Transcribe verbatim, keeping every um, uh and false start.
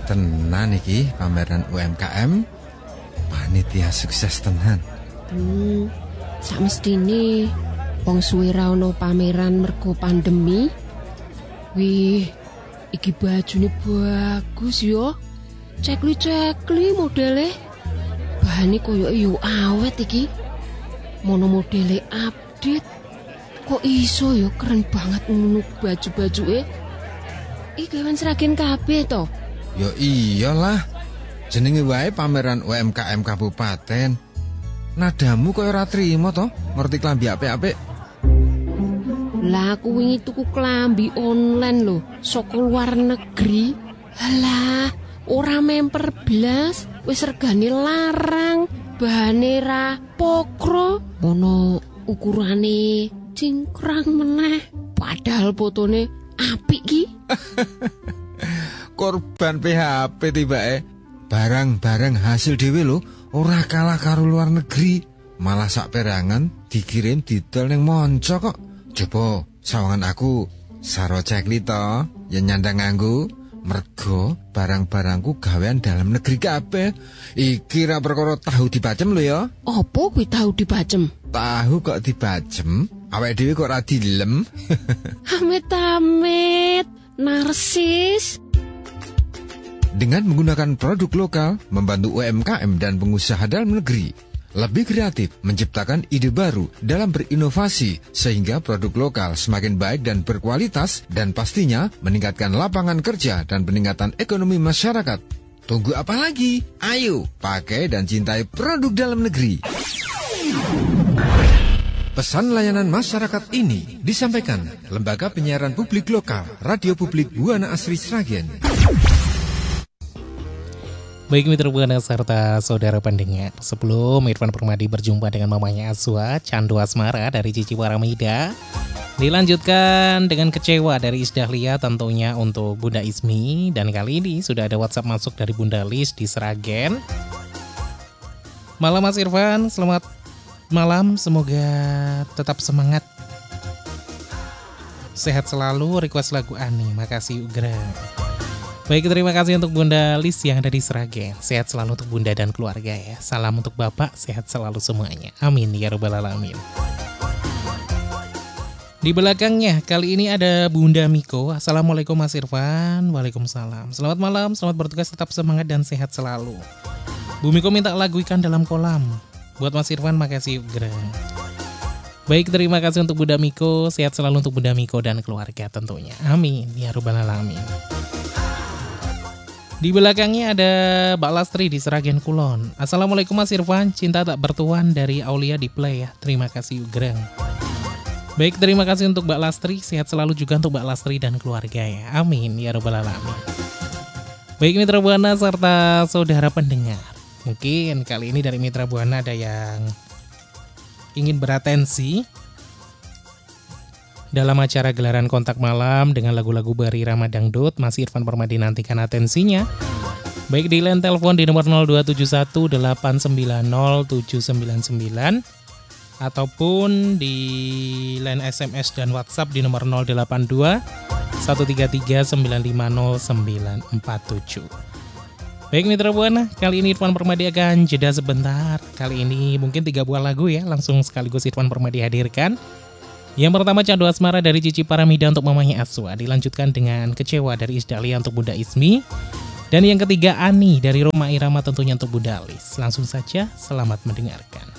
tenan iki pameran U M K M. Panitia sukses tenan. Hmm, samestine wong suwe ra ono pameran mergo pandemi. Wih, iki bajune bagus yo. Cekli-cekli modele. Bahane koyo yo awet iki. Mono modele update. Kok iso yo keren banget ngono baju-bajuke. Iki gawan Sragen kabeh to. Yo iyalah. Jenenge wae pameran U M K M Kabupaten. Nadamu koyo ora trimo to, ngerti klambi apik-apik. Lah aku wingi tuku klambi online lho, saka luar negeri. Halah, ora memper blas, wis regane larang, bahane ra pokro, mono ukurane cingkrang meneh. Padahal fotone apik ki. Korban P H P tibake. Barang-barang hasil dhewe lho, ora kalah karo luar negeri. Malah sak perangan dikirim didol ning monco kok. Coba sawangan aku saro cekli to, yen nyandang nganggo. Mergo barang-barangku gawean dalam negeri kabeh. Iki ra perkara tahu dibacem lho ya. Apa kuwi tahu dibacem? Tahu kok dibacem, awake dhewe kok ora dilem. Amit-amit, narsis. Dengan menggunakan produk lokal, membantu U M K M dan pengusaha dalam negeri. Lebih kreatif, menciptakan ide baru dalam berinovasi, sehingga produk lokal semakin baik dan berkualitas, dan pastinya meningkatkan lapangan kerja dan peningkatan ekonomi masyarakat. Tunggu apa lagi? Ayo, pakai dan cintai produk dalam negeri. Pesan layanan masyarakat ini disampaikan Lembaga Penyiaran Publik Lokal, Radio Publik Buana Asri Sragen. Baik mitra Buana serta saudara pendengar, sebelum Irfan Permadi berjumpa dengan mamanya Aswa, Candu Asmara dari Cici Waramida, dilanjutkan dengan kecewa dari Isdahlia tentunya untuk Bunda Ismi. Dan kali ini sudah ada WhatsApp masuk dari Bunda Lis di Sragen. Malam Mas Irfan, selamat malam, semoga tetap semangat, sehat selalu, request lagu Ani, makasih Ugra. Baik, terima kasih untuk Bunda Lis yang ada di Sragen. Sehat selalu untuk Bunda dan keluarga ya. Salam untuk Bapak, sehat selalu semuanya. Amin ya rabbal alamin. Di belakangnya kali ini ada Bunda Miko. Assalamualaikum Mas Irfan. Waalaikumsalam. Selamat malam, selamat bertugas, tetap semangat dan sehat selalu. Bu Miko minta lagu Ikan Dalam Kolam. Buat Mas Irfan, makasih Ugra. Baik, terima kasih untuk Bunda Miko. Sehat selalu untuk Bunda Miko dan keluarga tentunya. Amin ya rabbal alamin. Di belakangnya ada Mbak Lastri di Sragen Kulon. Assalamualaikum Mas Irfan, cinta tak bertuan dari Aulia di Play ya. Terima kasih Ugreng. Baik, terima kasih untuk Mbak Lastri. Sehat selalu juga untuk Mbak Lastri dan keluarga ya. Amin ya rabbal alamin. Baik mitra Buana serta saudara pendengar, mungkin kali ini dari mitra Buana ada yang ingin beratensi dalam acara gelaran kontak malam dengan lagu-lagu Bari Ramadang Dut. Mas Irfan Permadi nantikan atensinya. Baik di line telepon di nomor nol dua tujuh satu delapan sembilan nol tujuh sembilan sembilan ataupun di line S M S dan WhatsApp di nomor nol delapan dua satu tiga tiga sembilan lima nol sembilan empat tujuh. Baik mitra Buana, kali ini Irfan Permadi akan jeda sebentar. Kali ini mungkin tiga buah lagu ya, langsung sekaligus Irfan Permadi hadirkan. Yang pertama Candu Asmara dari Cici Paramida untuk mamanya Aswa, dilanjutkan dengan Kecewa dari Isdahlia untuk Bunda Ismi. Dan yang ketiga Ani dari Roma Irama tentunya untuk Bunda Lis. Langsung saja, selamat mendengarkan.